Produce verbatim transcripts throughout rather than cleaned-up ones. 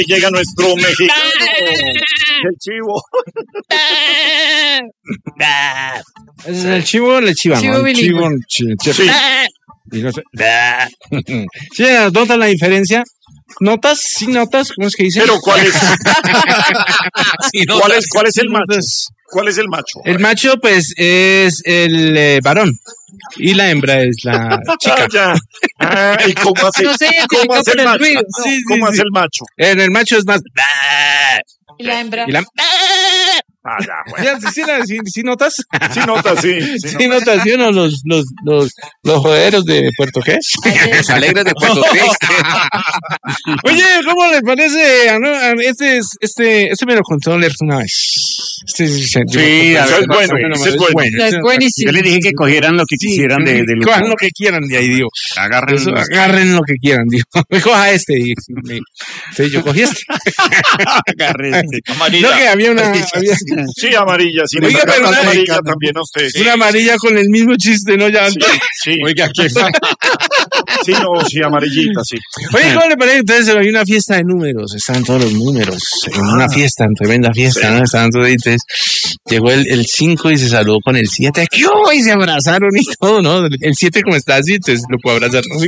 Llega nuestro mexicano, el chivo. ¿Es el chivo o el chiva? Chivo ¿no? El chivo, bilingüe. chi- chi- Sí. y no sé. ¿Sí notan la diferencia? ¿Notas? ¿Sí notas? ¿Cómo es que dice? Pero ¿cuál es? Sí, ¿Cuál notas. es, cuál es el macho? Notas. ¿Cuál es el macho? El macho, pues, es el eh, varón. Y la hembra es la chica. Ah, ya. Ah, ¿y cómo hace, No se cómo identifica hace por el el macho? ruido. No, Sí, sí, ¿Cómo sí. hace el macho? En el macho es más. Y la hembra. Y la... Ah, ya, bueno. ¿Ya, sí, la- sí- sí notas? Sí nota, sí. Sí, Sí nota. notas, ¿sí o no? Los, los, los, los joderos de Puerto ¿qué? Los alegres de Puerto Triste. Oye, ¿cómo le parece? a no- a este, es- este, este me lo contó Lerto una vez. Este, sí, Sí, a ver, es bueno, ese es bueno. Es buenísimo. Yo les dije que cogieran lo que quisieran de, de Cojan lo que quieran de ahí, digo. Agarren Eso, los- agarren lo que quieran, digo. Me coja este. Y, me- sí, yo cogí este. agarren este. No, que había una, había Sí, amarilla. Sí, Oiga, le saca pero una una amarilla mexicana. también a usted. Sí, una amarilla con el mismo chiste, ¿no? Ya. sí, sí. Oiga, ¿qué? Sí, no, sí, amarillita, sí. Oye, ¿cómo le parece? Entonces hay una fiesta de números, estaban todos los números, en una fiesta, en tremenda fiesta, Sí. ¿no? Estaban todos ahí, entonces llegó el, el cinco y se saludó con el siete, ¿qué hubo? Y se abrazaron y todo, ¿no? El siete como está así, entonces lo puedo abrazar, ¿no?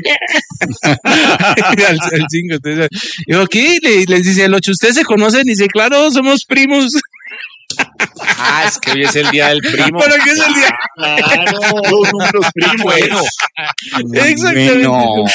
al, al cinco, entonces, digo, ¿qué? Le, les dice el ocho, ¿ustedes se conocen? Y dice, claro, somos primos. Ah, es que hoy es el día del primo. ¿Pero qué es el día? Claro, los números primos. Bueno. Exactamente. Bueno.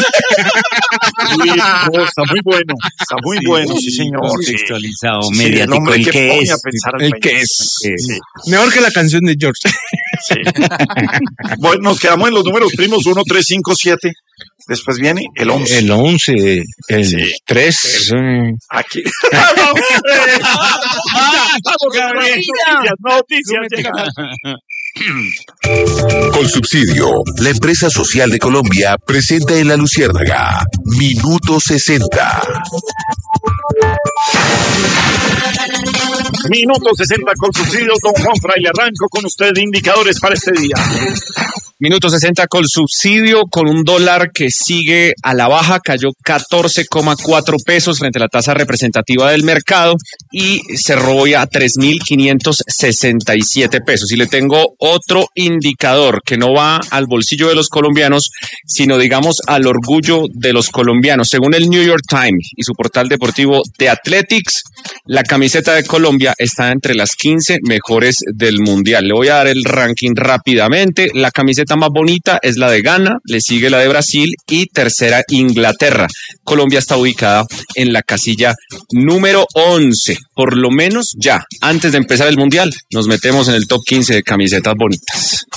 Sí, no, está muy bueno, está muy bueno, sí, señor. Sí. Contextualizado, Sí, el mediático, hombre el que que pone es. a pensar al El país. que es. Sí, sí. Mejor que la canción de George. Sí. Bueno, nos quedamos en los números primos uno, tres, cinco, siete. Después viene el once. El once, el Sí. tres. Aquí. Vamos, eh. Vamos, noticias, noticias. llegan. Colsubsidio, la empresa social de Colombia, presenta en La Luciérnaga Minuto sesenta. Minuto sesenta con subsidio, don Juan Fraile. Arranco con usted indicadores para este día. Minuto sesenta con subsidio, con un dólar que sigue a la baja, cayó catorce coma cuatro pesos frente a la tasa representativa del mercado y cerró hoy a tres mil quinientos sesenta y siete pesos. Y le tengo otro indicador que no va al bolsillo de los colombianos, sino digamos al orgullo de los colombianos. Según el New York Times y su portal deportivo The Athletics, la camiseta de Colombia está entre las quince mejores del mundial. Le voy a dar el ranking rápidamente. La camiseta más bonita es la de Ghana, le sigue la de Brasil y tercera Inglaterra. Colombia está ubicada en la casilla número once. Por lo menos ya, antes de empezar el mundial, nos metemos en el top quince de camisetas bonitas.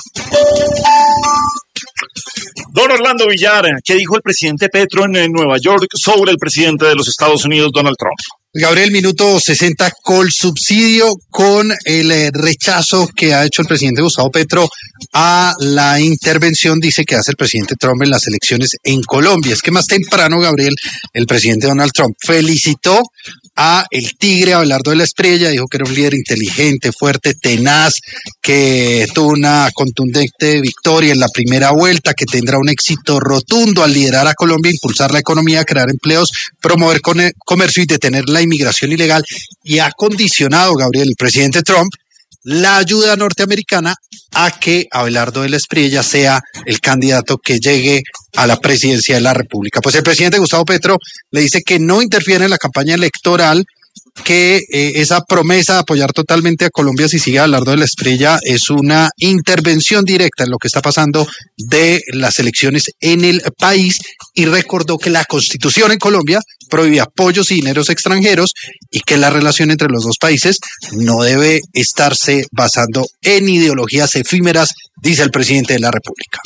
Don Orlando Villar, ¿qué dijo el presidente Petro en, en Nueva York sobre el presidente de los Estados Unidos, Donald Trump? Gabriel, minuto sesenta, Colsubsidio, con el eh, rechazo que ha hecho el presidente Gustavo Petro a la intervención, dice, que hace el presidente Trump en las elecciones en Colombia. Es que más temprano, Gabriel, el presidente Donald Trump felicitó a el tigre Abelardo de la Espriella, dijo que era un líder inteligente, fuerte, tenaz, que tuvo una contundente victoria en la primera vuelta, que tendrá un éxito rotundo al liderar a Colombia, impulsar la economía, crear empleos, promover con- comercio y detener la inmigración ilegal, y ha condicionado, Gabriel, el presidente Trump, la ayuda norteamericana a que Abelardo de la Espriella sea el candidato que llegue a la presidencia de la República. Pues el presidente Gustavo Petro le dice que no interfiere en la campaña electoral, que eh, esa promesa de apoyar totalmente a Colombia si sigue Abelardo de la Espriella es una intervención directa en lo que está pasando de las elecciones en el país, y recordó que la Constitución en Colombia prohíbe apoyos y dineros extranjeros y que la relación entre los dos países no debe estarse basando en ideologías efímeras, dice el presidente de la República.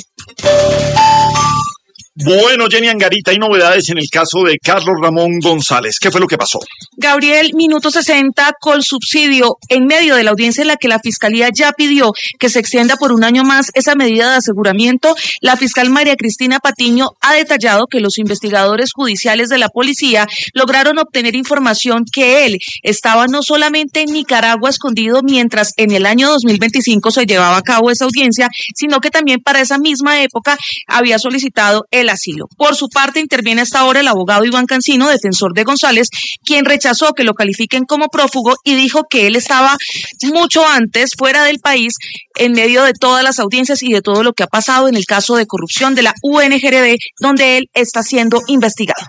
Bueno, Jenny Angarita, hay novedades en el caso de Carlos Ramón González. ¿Qué fue lo que pasó? Gabriel, minuto sesenta, Colsubsidio, en medio de la audiencia en la que la Fiscalía ya pidió que se extienda por un año más esa medida de aseguramiento, la fiscal María Cristina Patiño ha detallado que los investigadores judiciales de la policía lograron obtener información que él estaba no solamente en Nicaragua escondido mientras en el año dos mil veinticinco se llevaba a cabo esa audiencia, sino que también para esa misma época había solicitado el el asilo. Por su parte, interviene hasta ahora el abogado Iván Cancino, defensor de González, quien rechazó que lo califiquen como prófugo y dijo que él estaba mucho antes fuera del país en medio de todas las audiencias y de todo lo que ha pasado en el caso de corrupción de la U N G R D, donde él está siendo investigado.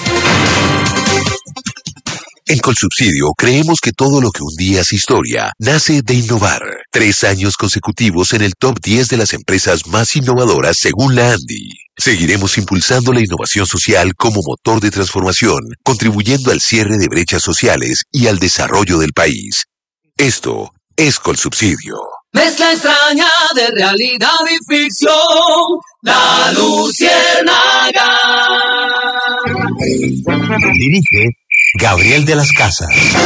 En Colsubsidio creemos que todo lo que un día es historia nace de innovar. Tres años consecutivos en el top diez de las empresas más innovadoras según la ANDI. Seguiremos impulsando la innovación social como motor de transformación, contribuyendo al cierre de brechas sociales y al desarrollo del país. Esto es Colsubsidio. Mezcla extraña de realidad y ficción, La Luciérnaga. Dirige Gabriel de las Casas.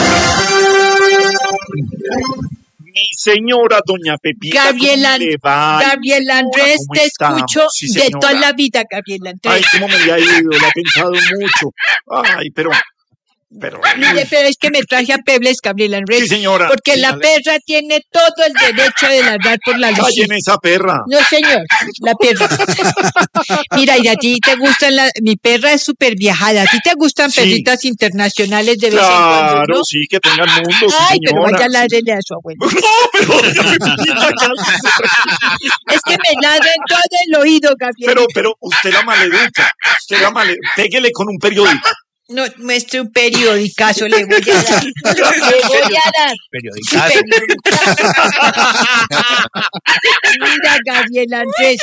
Mi señora doña Pepita, Gabriel, ¿cómo le va? Gabriel Andrés, ¿Cómo te estamos? escucho Sí, de señora. toda la vida, Gabriel Andrés. Ay, cómo me ha ido, lo he pensado mucho. Ay, pero, pero... Mire, pero es que me traje a Pebles, Gabriel Andrés. Sí, señora. Porque la Dígale. perra tiene todo el derecho de ladrar por la luz. Callen esa perra. No, señor, la perra. Mira, y a ti te gustan las... Mi perra es súper viajada. ¿A ti te gustan Sí. perritas internacionales de vez en cuando, Claro, no? sí, que tengan mundo, sí, Ay, pero señora. vaya, ládrele a su abuelo. No, pero doña Pepita, cálmese. Es que me ladra en todo el oído, Gabriel. Pero, pero usted la maleduca, usted la male... Pégale con un periódico. No, muestre un periodicazo, le voy a dar. Le voy a dar. Periodicazo. Mira, Gabriel Andrés,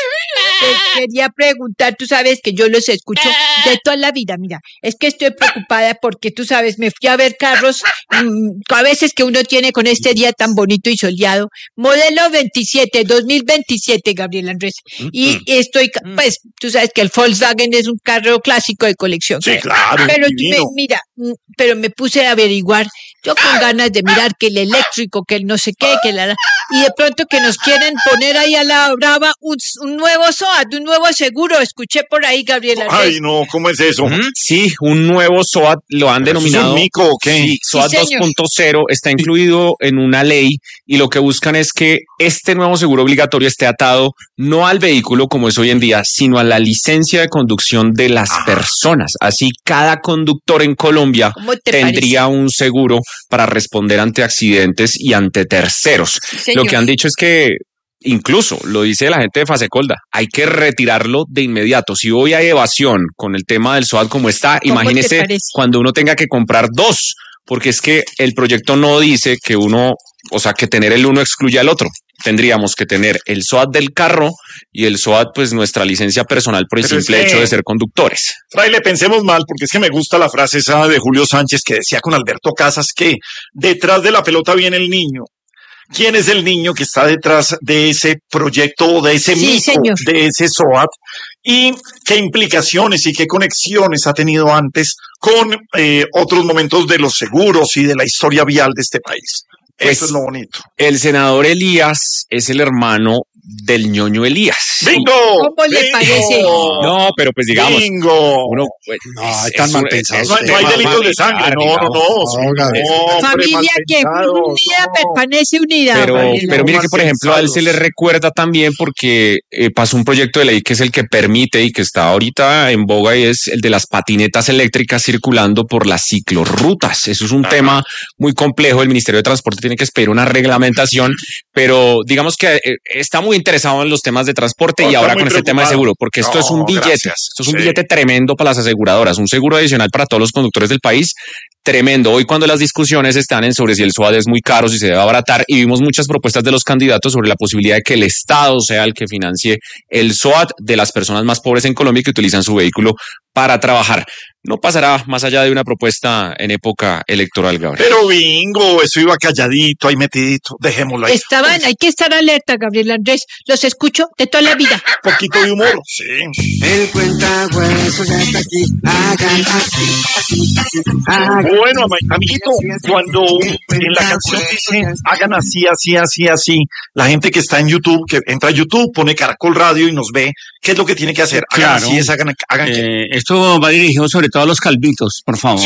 te quería preguntar, tú sabes que yo los escucho de toda la vida, mira, es que estoy preocupada porque tú sabes, me fui a ver carros, mmm, a veces que uno tiene con este día tan bonito y soleado, modelo veintisiete, dos mil veintisiete, Gabriel Andrés, y estoy, ca- pues, tú sabes que el Volkswagen es un carro clásico de colección. Sí, claro, Pero me- divino. mira, mm, pero me puse a averiguar, yo con ganas de mirar que el eléctrico, que el no sé qué, que la... la- y de pronto que nos quieren poner ahí a la brava un, un nuevo S O A T, un nuevo seguro, escuché por ahí, Gabriel Andrés. Ay, no, ¿cómo es eso? Sí, un nuevo S O A T lo han ¿Pero eso es denominado. un mico o qué? Sí, S O A T Sí, señor. dos punto cero está incluido en una ley y lo que buscan es que este nuevo seguro obligatorio esté atado no al vehículo como es hoy en día, sino a la licencia de conducción de las personas. Así cada conductor en Colombia ¿Cómo te tendría un seguro para responder ante accidentes y ante terceros. parece? Lo que Señor. han dicho es que incluso lo dice la gente de Fasecolda, hay que retirarlo de inmediato. Si hoy hay evasión con el tema del S O A T como está, ¿Cómo te imagínese parece? cuando uno tenga que comprar dos, porque es que el proyecto no dice que uno, o sea, que tener el uno excluye al otro. Tendríamos que tener el S O A T del carro y el S O A T, pues nuestra licencia personal por el Pero es simple que- hecho de ser conductores. Fraile, pensemos mal, porque es que me gusta la frase esa de Julio Sánchez que decía con Alberto Casas que detrás de la pelota viene el niño. ¿Quién es el niño que está detrás de ese proyecto, de ese Sí, mito, señor. de ese S O A T? ¿Y qué implicaciones y qué conexiones ha tenido antes con eh, otros momentos de los seguros y de la historia vial de este país? Pues, Eso es lo bonito. El senador Elías es el hermano del ñoño Elías. ¡Bingo! ¿Cómo le ¡Bingo! parece? No, pero pues digamos, ¡Bingo! uno pues, No, es- hay tan es mal un- pensado es No, un hay- no hay tema delitos de familiar, sangre, no, no, digamos. no. No, Gabriel. No, hombre, Familia mal que pensados, unida no. permanece unida. Pero, Gabriel pero mire que, por mal ejemplo, a él se le pensados. recuerda también porque eh, pasó un proyecto de ley que es el que permite y que está ahorita en boga y es el de las patinetas eléctricas circulando por las ciclorrutas. Eso es un tema muy complejo. El Ministerio de Transporte tiene que esperar una reglamentación, pero digamos que eh, está muy interesado en los temas de transporte No, y está ahora muy con este tema de preocupado. seguro, porque esto No, es un billete. gracias. Esto es un Sí. billete tremendo para las aseguradoras, un seguro adicional para todos los conductores del país. Tremendo. Hoy cuando las discusiones están en sobre si el S O A T es muy caro, si se debe abaratar, y vimos muchas propuestas de los candidatos sobre la posibilidad de que el Estado sea el que financie el S O A T de las personas más pobres en Colombia que utilizan su vehículo para trabajar. No pasará más allá de una propuesta en época electoral, Gabriel. Pero bingo, eso iba calladito, ahí metidito, dejémoslo ahí. Estaban, hay que estar alerta, Gabriel Andrés. Los escucho de toda la vida. Un poquito de humor, sí. El cuentahuesos ya está aquí. Hagan así, así, así. Hagan Bueno, ama- amiguito, cuando en la canción dice hagan así, así, así, así, la gente que está en YouTube, que entra a YouTube, pone Caracol Radio y nos ve, ¿qué es lo que tiene que hacer? Hagan Claro. así, es, hagan, hagan qué. Eh, esto va dirigido sobre todo a los calvitos, por favor. Sí.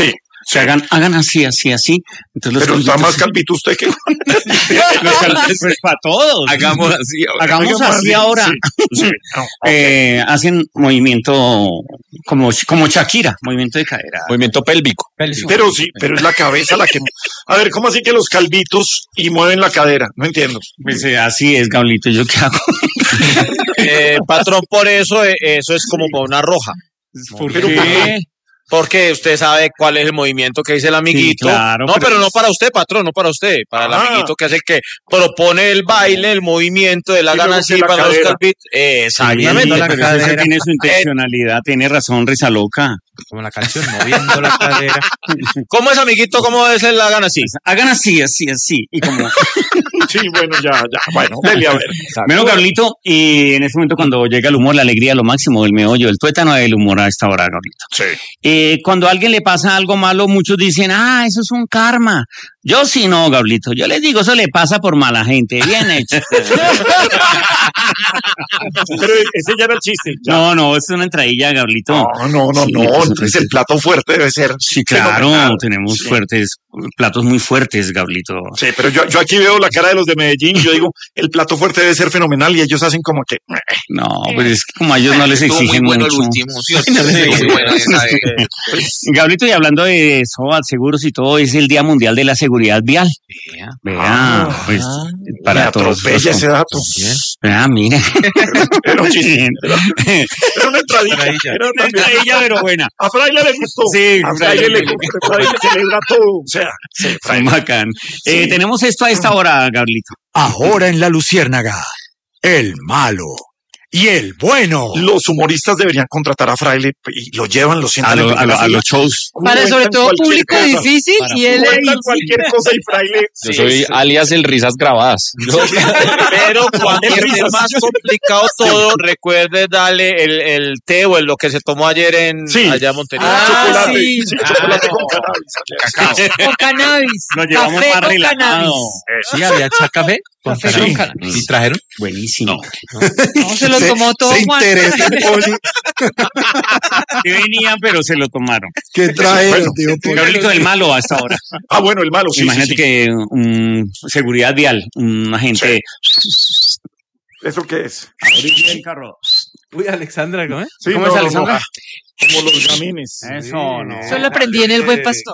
Se hagan, hagan así, así, así. Entonces los Pero está calvitos- más calvito usted que... pues para todos. Hagamos así ahora. Hagamos así ahora. Sí, sí. No, ok. Eh, hacen movimiento como, como Shakira, movimiento de cadera. Movimiento pélvico. Pero sí, pero es la cabeza la que... A ver, ¿cómo así que los calvitos y mueven la cadera? No entiendo. Pues, eh, así es, Gablito, ¿yo qué hago? Eh, patrón, por eso, eh, eso es como para una roja. ¿Por Pero, qué? Porque usted sabe cuál es el movimiento que dice el amiguito. claro, no, pero- pero no para usted, patrón, no para usted. Para el Ah. amiguito que es el que propone el baile, el movimiento de la Y luego gana que así la para los cadera. calvitos. Exactamente. Moviendo la pero cadera, eso es- tiene su intencionalidad, tiene razón, risa loca. Como la canción, moviendo la cadera. ¿Cómo es, amiguito? ¿Cómo es la gana así? Hagan así, así, así. Y como, Sí, bueno, ya, ya. Bueno, dele a ver. bueno, Gablito, y en ese momento cuando llega el humor, la alegría, lo máximo, el meollo, el tuétano del humor a esta hora, Gablito. Sí. Eh, cuando a alguien le pasa algo malo, muchos dicen, ah, eso es un karma. Yo sí no, Gablito. Yo les digo, eso le pasa por mala gente. Bien hecho. Pero ese ya era el chiste. Ya. No, no, es una entradilla, Gablito. No, no, no, Sí, no. pues, Entonces el plato fuerte debe ser. Sí, claro, fenomenal. tenemos Sí. fuertes, platos muy fuertes, Gablito. Sí, pero yo, yo aquí veo la cara de los de Medellín y yo digo, el plato fuerte debe ser fenomenal y ellos hacen como que... No, pues es que como a ellos no les Estuvo exigen muy bueno mucho. el último, ¿sí? No les Estuvo muy exigen. bueno esa de- Gablito, y hablando de SOAT, seguros y todo, es el Día Mundial de la Seguridad Vial. Vea. Vea, Ah, pues Me para todos. atropella los- ese dato. Vea, mire. Era un chiste. Era una entradilla. Era Una también- entradilla, pero buena. A Fraile le gustó. Sí, a Fraile Fraile le le gustó. Fraile celebra todo. O sea, sí, Son Fraile. bacán. Eh, tenemos esto a esta hora, Gablito. Ahora en La Luciérnaga, el malo y el bueno. Los humoristas deberían contratar a Fraile y lo llevan, lo A, sientan lo- en a lo- a primera los shows. fila, Para sobre cuentan todo cualquier público cosa. difícil y él le Cuentan dice. cualquier cosa y Fraile... Yo sí, soy sí. alias el risas grabadas. Pero cuando El esté risas. más complicado todo, recuerde darle el, el té o el, lo que se tomó ayer en Sí. allá en Montería. Ah, chocolate, sí. sí, chocolate con cannabis. Con cannabis. Lo llevamos Café más con relajado. cannabis. Sí, había cha- café con Café cannabis. con cannabis. ¿Y trajeron? Buenísimo. No, se lo tomó todo Se Juan. interesa el poli. Que venían, pero se lo tomaron. ¿Qué trae, Bueno, tío Poli? Gablito, el malo a esta hora. Ah, bueno, el malo, sí, Imagínate sí, sí. que um, seguridad vial, un agente. ¿Eso qué es? El carro. Uy, Alexandra, ¿cómo es? Sí, ¿Cómo no, es, no, Alexandra? no. Como los gamines. Eso no. Eso lo aprendí en el Buen Pastor.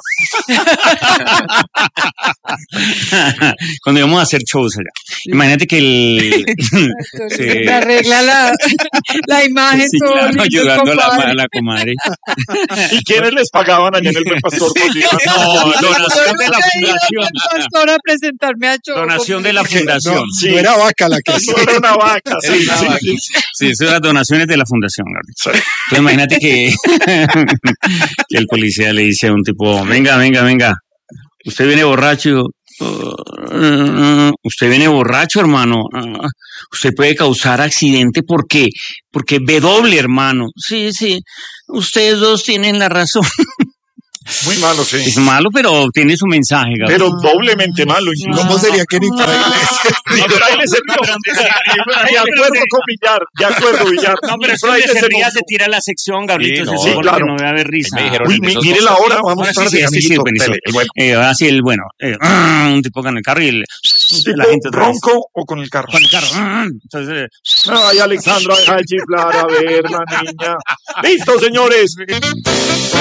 Cuando íbamos a hacer shows allá. Imagínate que el. Sí. Me arregla la, la imagen. Sí, todo claro, lindo, ayudando a la, compadre. a la comadre. ¿Y quiénes les pagaban allá en el Buen Pastor? Pues, digan, No, donación de la Yo he ido fundación. al pastor a presentarme a show. Donación de la fundación. No, Sí. no era vaca la que Eso era una vaca, sí, Era sí, una sí. Sí, eso eran donaciones de la fundación, Gabriel. Sí. Entonces imagínate que, que el policía le dice a un tipo, venga, venga, venga, usted viene borracho. Y yo, "Uh, usted viene borracho, hermano. Uh, usted puede causar accidente porque, porque ve doble, hermano. Sí, sí, ustedes dos tienen la razón. Muy malo, sí. Es malo, pero tiene su mensaje, Gabriel. Pero doblemente malo. incluso. ¿Cómo sería que ni Fraile? Ni Fraile se vio. De acuerdo con Villar, de acuerdo, Villar. No, pero Ni eso Fraile de se sería vio. se tira la sección, Gabrielito. Sí, se no. supone Sí, claro. que no debe haber risa. Me dijeron Uy, en mi- esos mire dos la hora, vamos Ahora sí, tarde, sí, este sí, amiguito. buenísimo. Dele, el bueno. Eh, ahora sí, el bueno. eh, un tipo con el carro y el, ¿Tipo la gente otra vez. ronco o con el carro? Con el carro. Entonces, eh, Ay, Alexandra, deja de chiflar, a ver, la niña. Listo, señores.